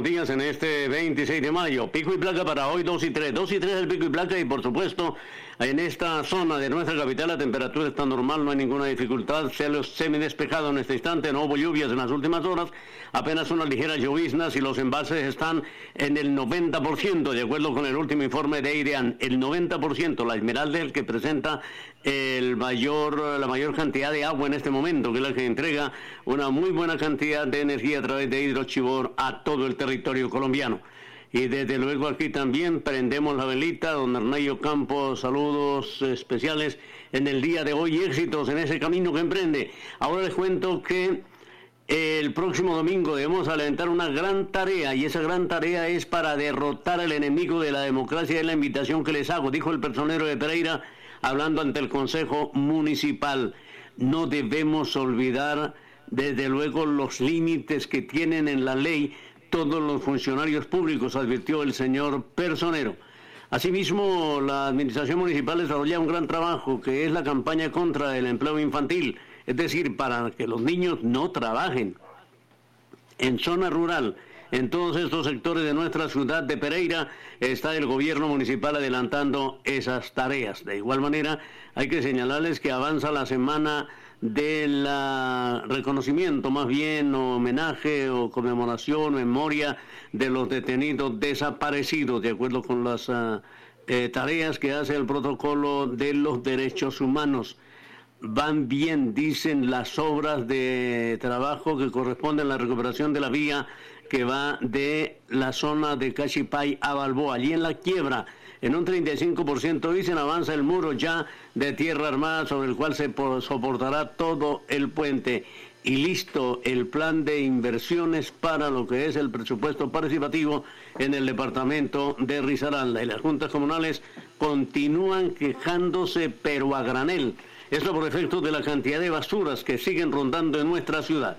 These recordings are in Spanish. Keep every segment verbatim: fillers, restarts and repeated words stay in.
buenos días en este veintiséis de mayo. Pico y placa para hoy dos y tres. dos y tres el pico y placa y por supuesto en esta zona de nuestra capital la temperatura está normal, no hay ninguna dificultad. Cielo semidespejado en este instante, no hubo lluvias en las últimas horas, apenas unas ligeras lloviznas y los embalses están en el noventa por ciento, de acuerdo con el último informe de IDEAN. El noventa por ciento, la Esmeralda es el que presenta el mayor, la mayor cantidad de agua en este momento, que es la que entrega una muy buena cantidad de energía a través de Hidrochibor a todo el territorio colombiano. Y desde luego aquí también prendemos la velita, don Arnaldo Campos, saludos especiales en el día de hoy y éxitos en ese camino que emprende. Ahora les cuento que el próximo domingo debemos alentar una gran tarea y esa gran tarea es para derrotar al enemigo de la democracia. Es la invitación que les hago, dijo el personero de Pereira hablando ante el Consejo Municipal. No debemos olvidar desde luego los límites que tienen en la ley todos los funcionarios públicos, advirtió el señor personero. Asimismo, la administración municipal desarrolla un gran trabajo que es la campaña contra el empleo infantil, es decir, para que los niños no trabajen en zona rural. En todos estos sectores de nuestra ciudad de Pereira está el gobierno municipal adelantando esas tareas. De igual manera, hay que señalarles que avanza la semana del reconocimiento, más bien homenaje o conmemoración, memoria de los detenidos desaparecidos, de acuerdo con las uh, eh, tareas que hace el protocolo de los derechos humanos. Van bien, dicen las obras de trabajo que corresponden a la recuperación de la vía que va de la zona de Cachipay a Balboa, allí en la quiebra. En un treinta y cinco por ciento dicen avanza el muro ya de tierra armada sobre el cual se soportará todo el puente. Y listo el plan de inversiones para lo que es el presupuesto participativo en el departamento de Risaralda. Y las juntas comunales continúan quejándose pero a granel. Esto por efecto de la cantidad de basuras que siguen rondando en nuestra ciudad.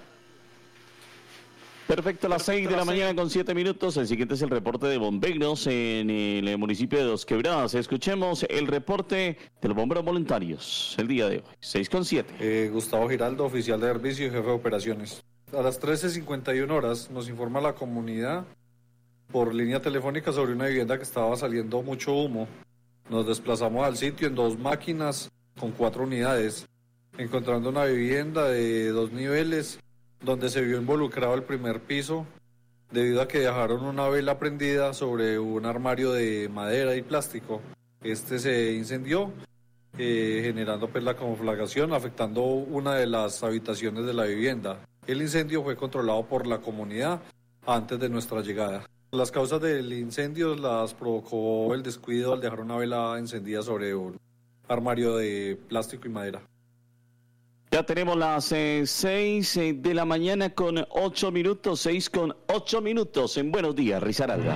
Perfecto, a las seis de la mañana con siete minutos. El siguiente es el reporte de bomberos en el municipio de Dos Quebradas. Escuchemos el reporte de los bomberos voluntarios el día de hoy, seis con siete. Eh, Gustavo Giraldo, oficial de servicio y jefe de operaciones. A las trece cincuenta y una horas nos informa la comunidad por línea telefónica sobre una vivienda que estaba saliendo mucho humo. Nos desplazamos al sitio en dos máquinas con cuatro unidades, encontrando una vivienda de dos niveles donde se vio involucrado el primer piso debido a que dejaron una vela prendida sobre un armario de madera y plástico. Este se incendió, eh, generando pues la conflagración, afectando una de las habitaciones de la vivienda. El incendio fue controlado por la comunidad antes de nuestra llegada. Las causas del incendio las provocó el descuido al dejar una vela encendida sobre un armario de plástico y madera. Ya tenemos las eh, seis eh, de la mañana con ocho minutos, seis con ocho minutos en Buenos Días, Risaralda.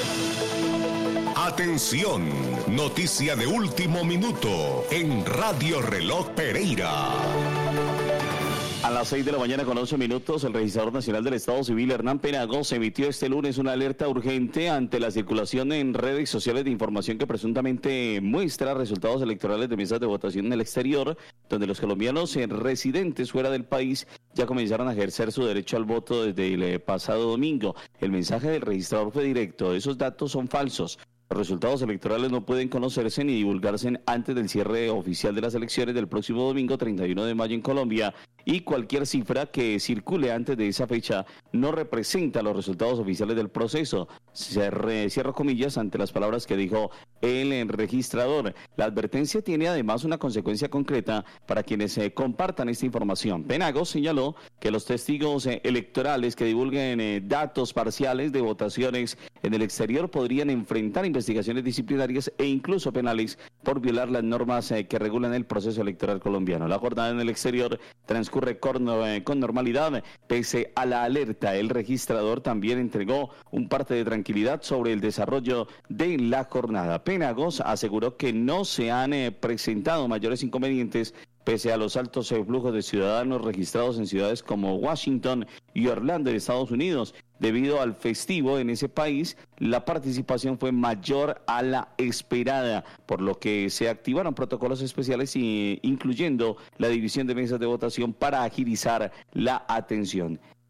Atención, noticia de último minuto en Radio Reloj Pereira. A las seis de la mañana con once minutos, el registrador nacional del Estado Civil, Hernán Penagos, emitió este lunes una alerta urgente ante la circulación en redes sociales de información que presuntamente muestra resultados electorales de mesas de votación en el exterior, donde los colombianos residentes fuera del país ya comenzaron a ejercer su derecho al voto desde el pasado domingo. El mensaje del registrador fue directo: esos datos son falsos. Los resultados electorales no pueden conocerse ni divulgarse antes del cierre oficial de las elecciones del próximo domingo treinta y uno de mayo en Colombia, y cualquier cifra que circule antes de esa fecha no representa los resultados oficiales del proceso. Cierre, cierro comillas ante las palabras que dijo el registrador. La advertencia tiene además una consecuencia concreta para quienes eh, compartan esta información. Penagos señaló que los testigos eh, electorales que divulguen eh, datos parciales de votaciones en el exterior podrían enfrentar investigaciones disciplinarias e incluso penales por violar las normas eh, que regulan el proceso electoral colombiano. La jornada en el exterior transcurre con, eh, con normalidad. Pese a la alerta, el registrador también entregó un parte de tranquilidad sobre el desarrollo de la jornada. Penagos aseguró que no se han eh, presentado mayores inconvenientes pese a los altos eh, flujos de ciudadanos registrados en ciudades como Washington y Orlando de Estados Unidos. Debido al festivo en ese país, la participación fue mayor a la esperada, por lo que se activaron protocolos especiales y, incluyendo la división de mesas de votación para agilizar la atención.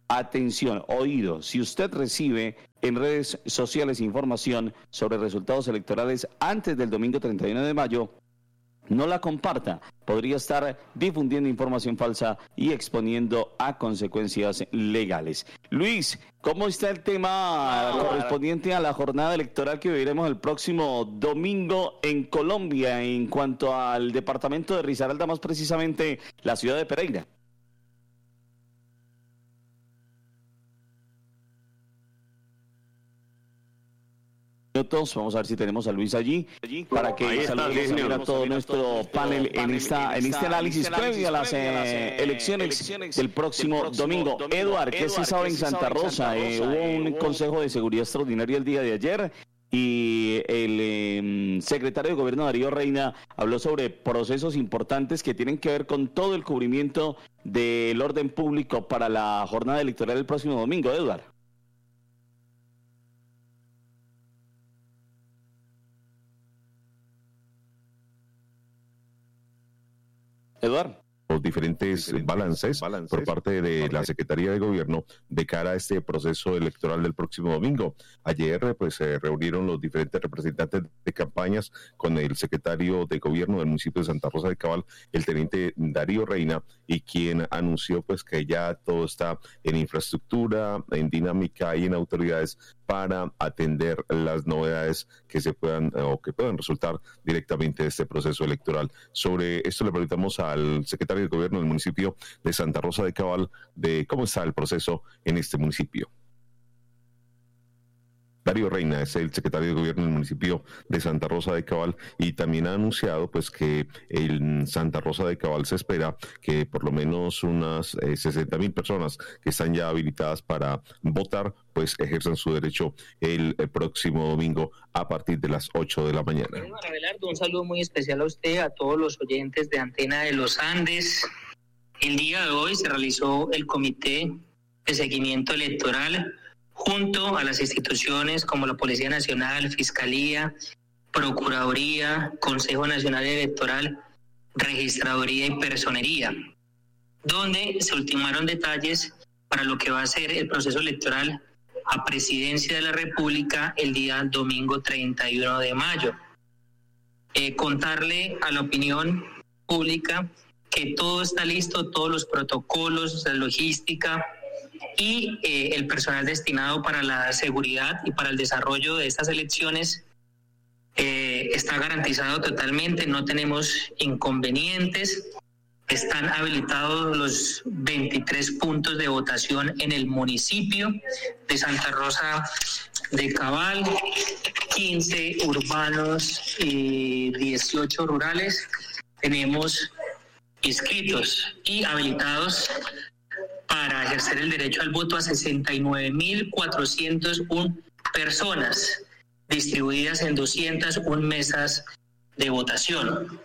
Atención, oído, si usted recibe en redes sociales información sobre resultados electorales antes del domingo treinta y uno de mayo, no la comparta, podría estar difundiendo información falsa y exponiendo a consecuencias legales. Luis, ¿cómo está el tema correspondiente a la jornada electoral que viviremos el próximo domingo en Colombia en cuanto al departamento de Risaralda, más precisamente la ciudad de Pereira? Minutos. Vamos a ver si tenemos a Luis allí para que saludemos a todo nuestro panel en esta en este análisis previo a las eh, elecciones del próximo domingo. Eduard, ¿qué se sabe en Santa Rosa? Eh, hubo un consejo de seguridad extraordinario el día de ayer y el eh, secretario de Gobierno Darío Reina habló sobre procesos importantes que tienen que ver con todo el cubrimiento del orden público para la jornada electoral del próximo domingo. Eduard. Eduardo. Los diferentes, diferentes balances, balances por parte de la Secretaría de Gobierno de cara a este proceso electoral del próximo domingo. Ayer pues se reunieron los diferentes representantes de campañas con el secretario de Gobierno del municipio de Santa Rosa de Cabal, el teniente Darío Reina, y quien anunció pues que ya todo está en infraestructura, en dinámica y en autoridades para atender las novedades que se puedan o que puedan resultar directamente de este proceso electoral. Sobre esto le preguntamos al secretario de Gobierno del municipio de Santa Rosa de Cabal de cómo está el proceso en este municipio. Darío Reina es el secretario de Gobierno del municipio de Santa Rosa de Cabal y también ha anunciado pues que en Santa Rosa de Cabal se espera que por lo menos unas eh, sesenta mil personas que están ya habilitadas para votar pues ejerzan su derecho el, el próximo domingo a partir de las ocho de la mañana. Bueno, Abelardo, un saludo muy especial a usted, a todos los oyentes de Antena de los Andes. El día de hoy se realizó el comité de seguimiento electoral junto a las instituciones como la Policía Nacional, Fiscalía, Procuraduría, Consejo Nacional Electoral, Registraduría y Personería, donde se ultimaron detalles para lo que va a ser el proceso electoral a Presidencia de la República el día domingo treinta y uno de mayo. Eh, contarle a la opinión pública que todo está listo, todos los protocolos, la logística y eh, el personal destinado para la seguridad y para el desarrollo de estas elecciones eh, está garantizado totalmente, no tenemos inconvenientes. Están habilitados los veintitrés puntos de votación en el municipio de Santa Rosa de Cabal, quince urbanos y dieciocho rurales. Tenemos inscritos y habilitados para ejercer el derecho al voto a sesenta y nueve mil cuatrocientas una personas distribuidas en doscientas una mesas de votación.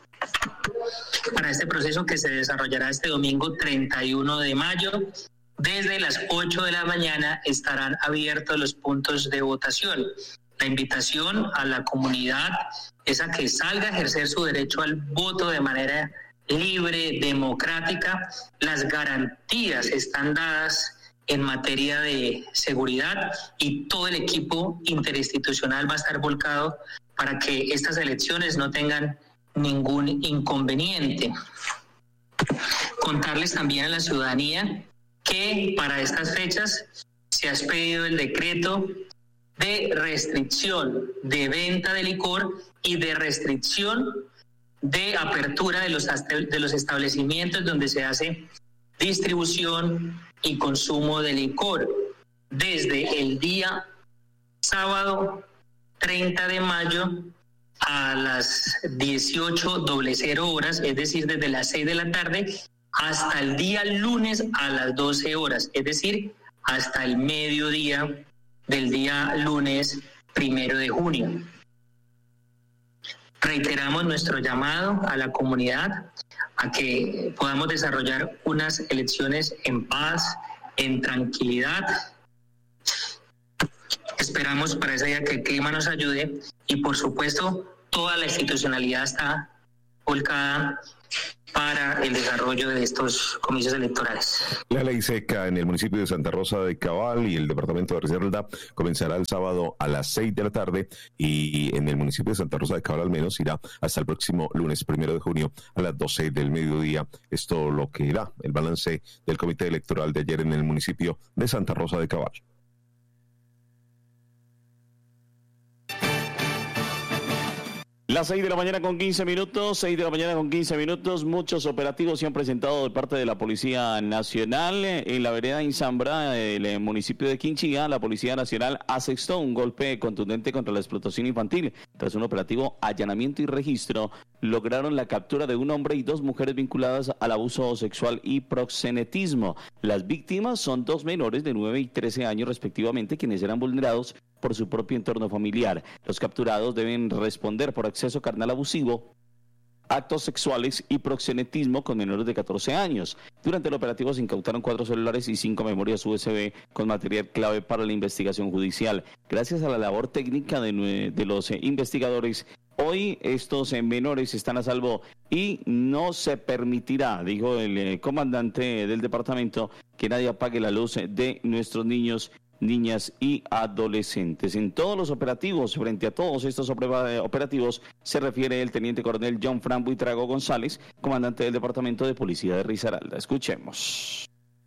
Para este proceso que se desarrollará este domingo treinta y uno de mayo, desde las ocho de la mañana estarán abiertos los puntos de votación. La invitación a la comunidad es a que salga a ejercer su derecho al voto de manera libre, democrática. Las garantías están dadas en materia de seguridad y todo el equipo interinstitucional va a estar volcado para que estas elecciones no tengan ningún inconveniente. Contarles también a la ciudadanía que para estas fechas se ha expedido el decreto de restricción de venta de licor y de restricción de apertura de los, de los establecimientos donde se hace distribución y consumo de licor desde el día sábado treinta de mayo a las dieciocho cero horas, es decir, desde las seis de la tarde hasta el día lunes a las doce horas, es decir, hasta el mediodía del día lunes primero de junio. Reiteramos nuestro llamado a la comunidad a que podamos desarrollar unas elecciones en paz, en tranquilidad. Esperamos para ese día que el clima nos ayude y, por supuesto, toda la institucionalidad está volcada para el desarrollo de estos comicios electorales. La ley seca en el municipio de Santa Rosa de Cabal y el departamento de Risaralda comenzará el sábado a las seis de la tarde y en el municipio de Santa Rosa de Cabal al menos irá hasta el próximo lunes primero de junio a las doce del mediodía. Esto lo que irá el balance del comité electoral de ayer en el municipio de Santa Rosa de Cabal. Las seis de la mañana con quince minutos, seis de la mañana con quince minutos, muchos operativos se han presentado de parte de la Policía Nacional en la vereda Inzambra, el municipio de Quinchía. La Policía Nacional asestó un golpe contundente contra la explotación infantil. Tras un operativo allanamiento y registro, lograron la captura de un hombre y dos mujeres vinculadas al abuso sexual y proxenetismo. Las víctimas son dos menores de nueve y trece años respectivamente, quienes eran vulnerados por su propio entorno familiar. Los capturados deben responder por acceso carnal abusivo, actos sexuales y proxenetismo con menores de catorce años. Durante el operativo se incautaron cuatro celulares y cinco memorias U S B con material clave para la investigación judicial. Gracias a la labor técnica de, de los eh, investigadores, hoy estos eh, menores están a salvo y no se permitirá, dijo el eh, comandante del departamento, que nadie apague la luz de nuestros niños, niñas y adolescentes. En todos los operativos, frente a todos estos operativos, se refiere el teniente coronel John Fran Buitrago González, comandante del Departamento de Policía de Risaralda. Escuchemos.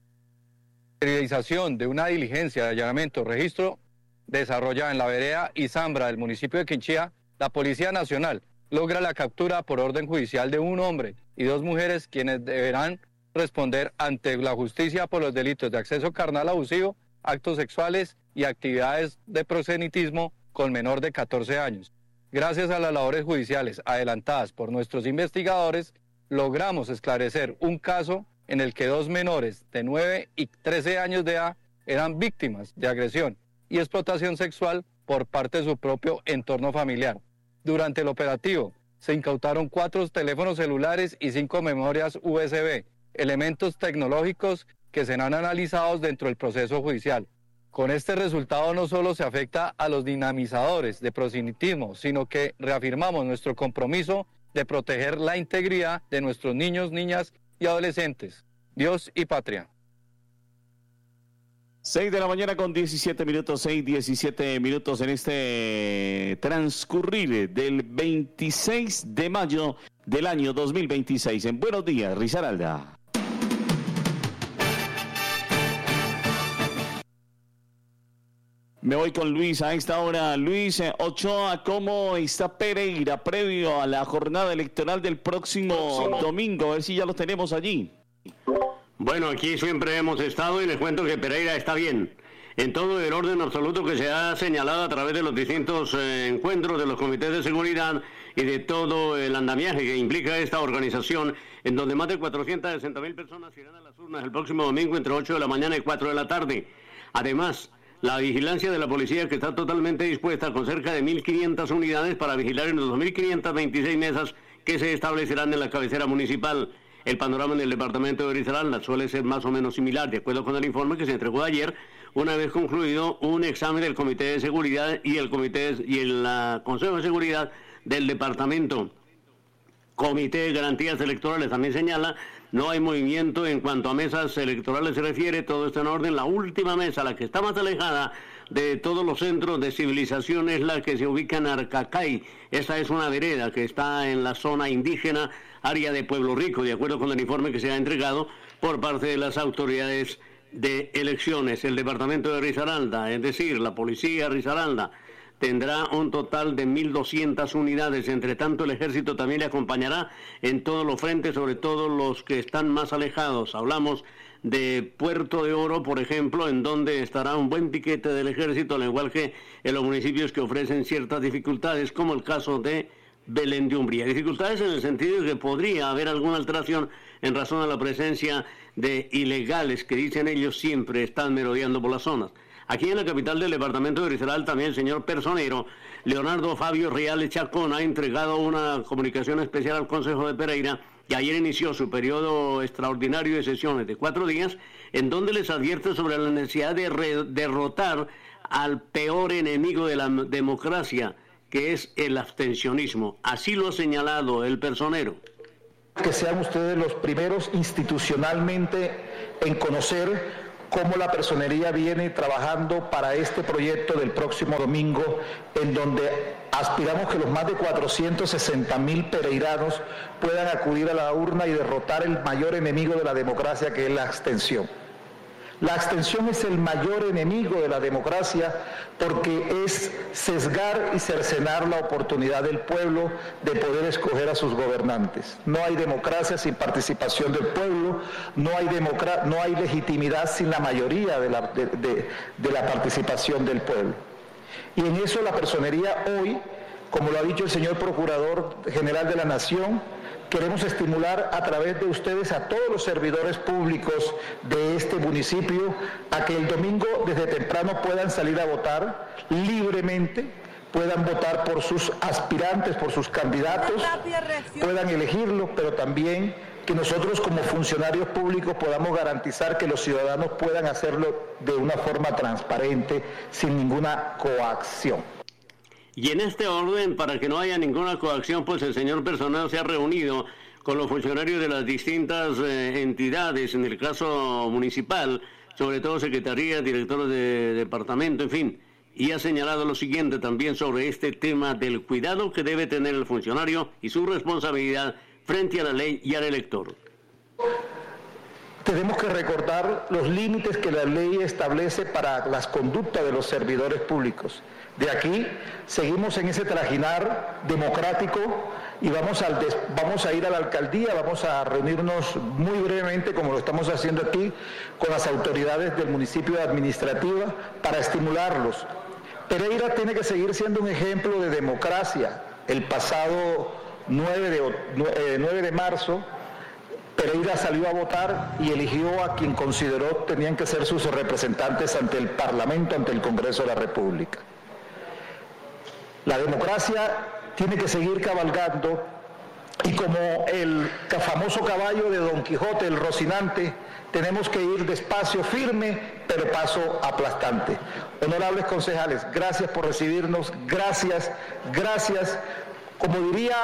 Realización de una diligencia de allanamiento registro desarrollada en la vereda Inzambra del municipio de Quinchía, la Policía Nacional logra la captura por orden judicial de un hombre y dos mujeres, quienes deberán responder ante la justicia por los delitos de acceso carnal abusivo, actos sexuales y actividades de proxenetismo con menor de catorce años. Gracias a las labores judiciales adelantadas por nuestros investigadores, logramos esclarecer un caso en el que dos menores de nueve y trece años de edad eran víctimas de agresión y explotación sexual por parte de su propio entorno familiar. Durante el operativo se incautaron cuatro teléfonos celulares y cinco memorias U S B, elementos tecnológicos que serán analizados dentro del proceso judicial. Con este resultado no solo se afecta a los dinamizadores de proxenetismo, sino que reafirmamos nuestro compromiso de proteger la integridad de nuestros niños, niñas y adolescentes. Dios y patria. seis de la mañana con diecisiete minutos, seis, diecisiete minutos en este transcurrir del veintiséis de mayo del año dos mil veintiséis. En Buenos Días, Risaralda. Me voy con Luis a esta hora. Luis Ochoa, ¿cómo está Pereira previo a la jornada electoral del próximo domingo? A ver si ya lo tenemos allí. Bueno, aquí siempre hemos estado y les cuento que Pereira está bien. En todo el orden absoluto que se ha señalado a través de los distintos eh, encuentros de los comités de seguridad y de todo el andamiaje que implica esta organización, en donde más de cuatrocientas sesenta mil personas irán a las urnas el próximo domingo entre ocho de la mañana y cuatro de la tarde. Además, la vigilancia de la policía, que está totalmente dispuesta con cerca de mil quinientas unidades para vigilar en los dos mil quinientas veintiséis mesas que se establecerán en la cabecera municipal. El panorama en el departamento de Risaralda suele ser más o menos similar, de acuerdo con el informe que se entregó ayer, una vez concluido un examen del Comité de Seguridad y el Comité y el uh, Consejo de Seguridad del departamento. Comité de Garantías Electorales también señala: no hay movimiento en cuanto a mesas electorales se refiere, todo está en orden. La última mesa, la que está más alejada de todos los centros de civilización, es la que se ubica en Arcacay. Esa es una vereda que está en la zona indígena, área de Pueblo Rico, de acuerdo con el informe que se ha entregado por parte de las autoridades de elecciones. El departamento de Risaralda, es decir, la policía Risaralda, tendrá un total de mil doscientas unidades. Entre tanto, el ejército también le acompañará en todos los frentes, sobre todo los que están más alejados. Hablamos de Puerto de Oro, por ejemplo, en donde estará un buen piquete del ejército, al igual que en los municipios que ofrecen ciertas dificultades, como el caso de Belén de Umbría. Dificultades en el sentido de que podría haber alguna alteración en razón a la presencia de ilegales que, dicen ellos, siempre están merodeando por las zonas. Aquí en la capital del departamento de Risaralda, también el señor personero Leonardo Fabio Reales Chacón ha entregado una comunicación especial al Consejo de Pereira, que ayer inició su periodo extraordinario de sesiones de cuatro días, en donde les advierte sobre la necesidad de re- derrotar al peor enemigo de la democracia, que es el abstencionismo. Así lo ha señalado el personero. que sean ustedes los primeros institucionalmente en conocer cómo la personería viene trabajando para este proyecto del próximo domingo, en donde aspiramos que los más de cuatrocientos sesenta mil pereiranos puedan acudir a la urna y derrotar el mayor enemigo de la democracia, que es la abstención. La abstención es el mayor enemigo de la democracia porque es sesgar y cercenar la oportunidad del pueblo de poder escoger a sus gobernantes. No hay democracia sin participación del pueblo, no hay, democra- no hay legitimidad sin la mayoría de la, de, de, de la participación del pueblo. Y en eso la personería hoy, como lo ha dicho el señor Procurador General de la Nación, queremos estimular a través de ustedes a todos los servidores públicos de este municipio a que el domingo desde temprano puedan salir a votar libremente, puedan votar por sus aspirantes, por sus candidatos, puedan elegirlos, pero también que nosotros como funcionarios públicos podamos garantizar que los ciudadanos puedan hacerlo de una forma transparente, sin ninguna coacción. Y en este orden, para que no haya ninguna coacción, pues el señor Personero se ha reunido con los funcionarios de las distintas eh, entidades, en el caso municipal, sobre todo secretarías, directores de departamento, en fin, y ha señalado lo siguiente también sobre este tema del cuidado que debe tener el funcionario y su responsabilidad frente a la ley y al elector. Tenemos que recordar los límites que la ley establece para las conductas de los servidores públicos. De aquí seguimos en ese trajinar democrático y vamos, al des, vamos a ir a la alcaldía, vamos a reunirnos muy brevemente, como lo estamos haciendo aquí, con las autoridades del municipio administrativa para estimularlos. Pereira tiene que seguir siendo un ejemplo de democracia. El pasado nueve de marzo, Pereira salió a votar y eligió a quien consideró tenían que ser sus representantes ante el Parlamento, ante el Congreso de la República. La democracia tiene que seguir cabalgando y como el famoso caballo de Don Quijote, el Rocinante, tenemos que ir despacio, firme, pero paso aplastante. Honorables concejales, gracias por recibirnos, gracias, gracias. Como diría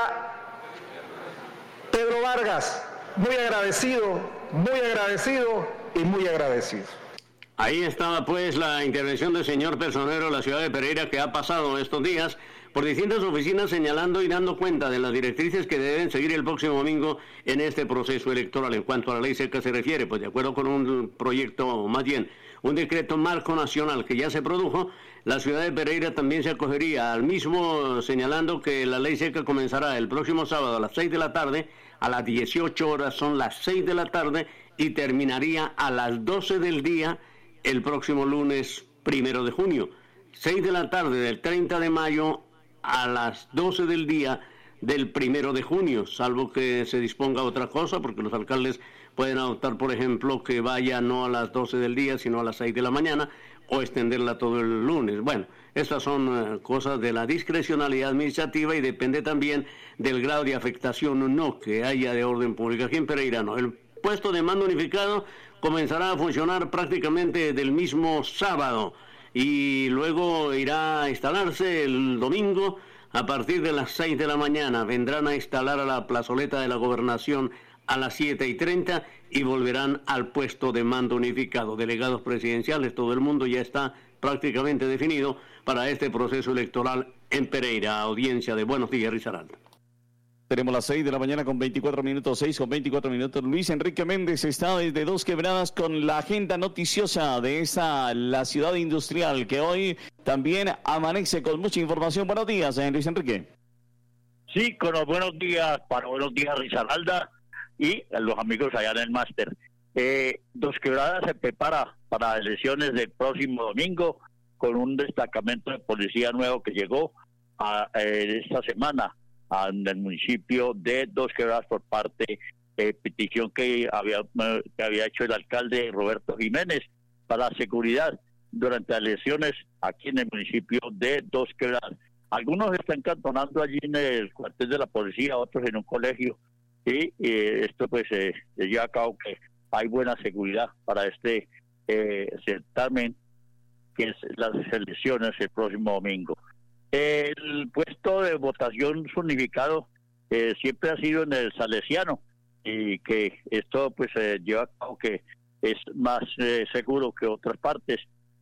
Pedro Vargas, muy agradecido, muy agradecido y muy agradecido. Ahí estaba pues la intervención del señor Personero de la ciudad de Pereira, que ha pasado estos días por distintas oficinas señalando y dando cuenta de las directrices que deben seguir el próximo domingo en este proceso electoral. En cuanto a la ley seca se refiere, pues de acuerdo con un proyecto, o más bien un decreto marco nacional que ya se produjo, la ciudad de Pereira también se acogería al mismo, señalando que la ley seca comenzará el próximo sábado a las seis de la tarde, a las dieciocho horas, son las seis de la tarde, y terminaría a las doce del día el próximo lunes primero de junio. seis de la tarde del treinta de mayo a las doce del día del primero de junio, salvo que se disponga otra cosa, porque los alcaldes pueden adoptar, por ejemplo, que vaya no a las doce del día, sino a las seis de la mañana, o extenderla todo el lunes. Bueno, estas son uh, cosas de la discrecionalidad administrativa y depende también del grado de afectación o no que haya de orden público. Aquí en Pereira no. El puesto de mando unificado comenzará a funcionar prácticamente del mismo sábado y luego irá a instalarse el domingo a partir de las seis de la mañana. Vendrán a instalar a la plazoleta de la Gobernación a las siete y treinta y volverán al puesto de mando unificado. Delegados presidenciales, todo el mundo ya está prácticamente definido para este proceso electoral en Pereira. Audiencia de Buenos Días, Risaralda. Tenemos las seis de la mañana con veinticuatro minutos, seis con veinticuatro minutos. Luis Enrique Méndez está desde Dos Quebradas con la agenda noticiosa de esa, la ciudad industrial, que hoy también amanece con mucha información. Buenos días, eh, Luis Enrique. Sí, con los buenos días, para buenos días, Risaralda, y a los amigos allá en el máster. Eh, Dos Quebradas se prepara para las elecciones del próximo domingo con un destacamento de policía nuevo que llegó a, eh, esta semana en el municipio de Dos Quebradas por parte de eh, petición que había, que había hecho el alcalde Roberto Jiménez para la seguridad durante las elecciones aquí en el municipio de Dos Quebradas. Algunos están cantonando allí en el cuartel de la policía, otros en un colegio, y eh, esto pues eh, se lleva a cabo que hay buena seguridad para este eh, certamen que es las elecciones el próximo domingo. El puesto de votación unificado eh, siempre ha sido en el Salesiano, y que esto pues eh, lleva a cabo que es más eh, seguro que otras partes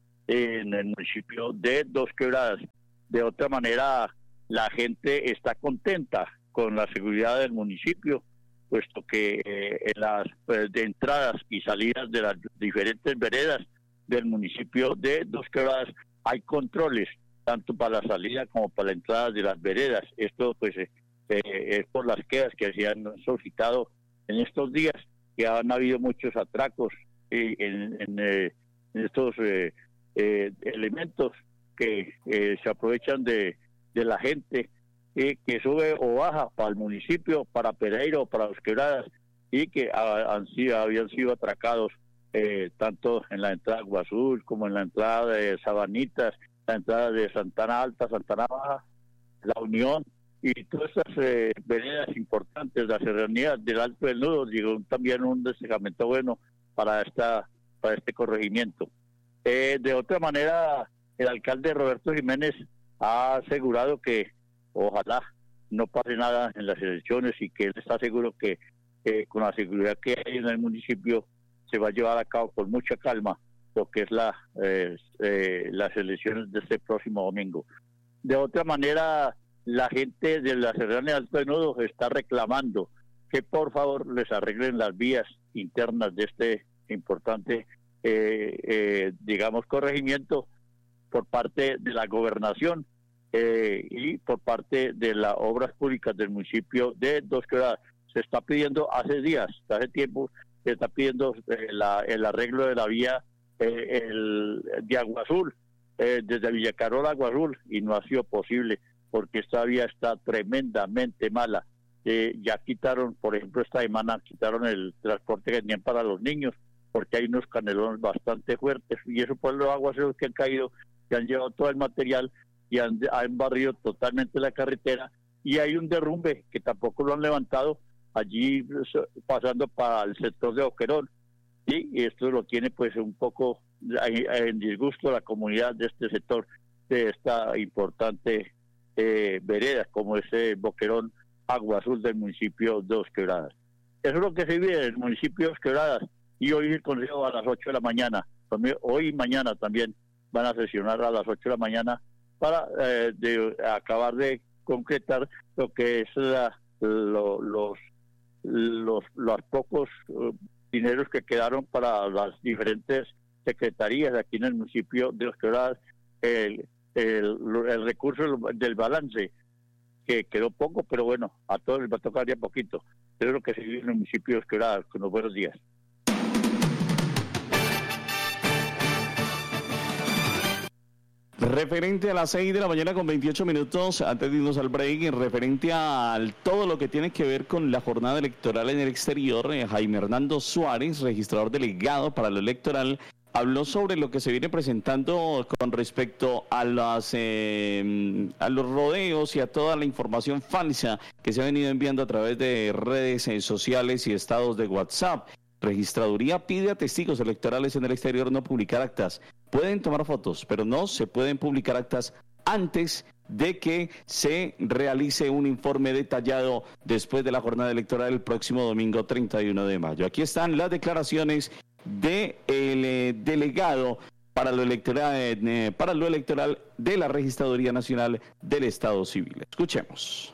en el municipio de Dos Quebradas. De otra manera, la gente está contenta con la seguridad del municipio, puesto que eh, en las pues, de entradas y salidas de las diferentes veredas del municipio de Dos Quebradas hay controles, tanto para la salida como para la entrada de las veredas. Esto pues eh, eh, es por las quejas que se han suscitado en estos días, que han habido muchos atracos eh, en, en, eh, en estos eh, eh, elementos que eh, se aprovechan de, de la gente eh, que sube o baja para el municipio, para Pereira o para Dos Quebradas, y que ha, han sido, habían sido atracados eh, tanto en la entrada de Agua Azul como en la entrada de Sabanitas, la entrada de Santana Alta, Santana Baja, La Unión, y todas estas eh, veredas importantes, la serranía del Alto del Nudo, llegó también un destacamento bueno para esta para este corregimiento. Eh, de otra manera, el alcalde Roberto Jiménez ha asegurado que ojalá no pase nada en las elecciones y que él está seguro que eh, con la seguridad que hay en el municipio se va a llevar a cabo con mucha calma lo que es la eh, eh, las elecciones de este próximo domingo. De otra manera, la gente de la Serranía del Alto del Nudo está reclamando que por favor les arreglen las vías internas de este importante, eh, eh, digamos, corregimiento por parte de la gobernación eh, y por parte de las obras públicas del municipio de Dos Quebradas. Se está pidiendo hace días, hace tiempo, se está pidiendo eh, la, el arreglo de la vía eh, el, de Agua Azul, eh, desde Villacarol a Agua Azul, y no ha sido posible porque esta vía está tremendamente mala. Eh, ya quitaron, por ejemplo, esta semana quitaron el transporte que tenían para los niños, porque hay unos canelones bastante fuertes, y eso por los aguaceros que han caído, que han llevado todo el material y han, han barrido totalmente la carretera, y hay un derrumbe que tampoco lo han levantado allí pasando para el sector de Boquerón, ¿sí? Y esto lo tiene pues un poco en disgusto la comunidad de este sector, de esta importante eh, vereda como ese Boquerón Agua Azul del municipio de Dos Quebradas. Eso es lo que se vive en el municipio de Dos Quebradas, y hoy el consejo a las ocho de la mañana, hoy y mañana también van a sesionar a las ocho de la mañana para eh, de, acabar de concretar lo que es la, lo, los, los los pocos uh, dineros que quedaron para las diferentes secretarías aquí en el municipio de Dos Quebradas, el, el, el recurso del balance, que quedó poco, pero bueno, a todos les va a tocar ya poquito. Eso es lo que se vive en el municipio de Dos Quebradas. Con los buenos días. Referente a las seis de la mañana con veintiocho minutos, antes de irnos al break, en referente a todo lo que tiene que ver con la jornada electoral en el exterior, eh, Jaime Hernando Suárez, registrador delegado para lo electoral, habló sobre lo que se viene presentando con respecto a, las, eh, a los rodeos y a toda la información falsa que se ha venido enviando a través de redes eh, sociales y estados de WhatsApp. Registraduría pide a testigos electorales en el exterior no publicar actas. Pueden tomar fotos, pero no se pueden publicar actas antes de que se realice un informe detallado después de la jornada electoral el próximo domingo treinta y uno de mayo. Aquí están las declaraciones del eh, delegado para lo electoral eh, para lo electoral de la Registraduría Nacional del Estado Civil. Escuchemos.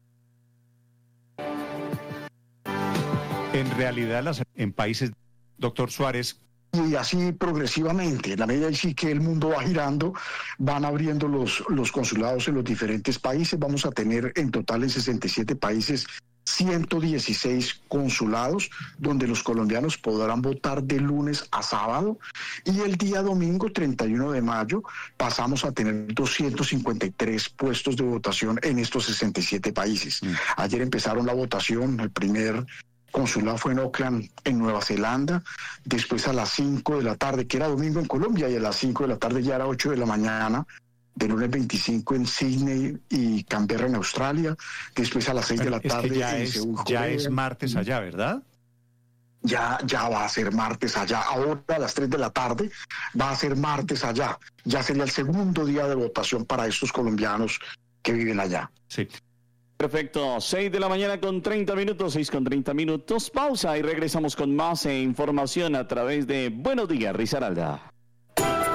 En realidad, las, en países, doctor Suárez. Y así progresivamente, en la medida en sí que el mundo va girando, van abriendo los, los consulados en los diferentes países. Vamos a tener en total en sesenta y siete países ciento dieciséis consulados, donde los colombianos podrán votar de lunes a sábado, y el día domingo treinta y uno de mayo pasamos a tener doscientos cincuenta y tres puestos de votación en estos sesenta y siete países. Mm. Ayer empezaron la votación, el primer consulado fue en Auckland, en Nueva Zelanda, después a las cinco de la tarde, que era domingo en Colombia, y a las cinco de la tarde ya era ocho de la mañana, de lunes veinticinco en Sydney y Canberra en Australia, después a las seis de la tarde es que ya en es, Seúl, ya Corea. es martes allá, ¿verdad? Ya, ya va a ser martes allá, ahora a las tres de la tarde va a ser martes allá, ya sería el segundo día de votación para estos colombianos que viven allá. Sí. Perfecto, seis de la mañana con treinta minutos, seis con treinta minutos, pausa y regresamos con más eh, información a través de Buenos Días, Risaralda.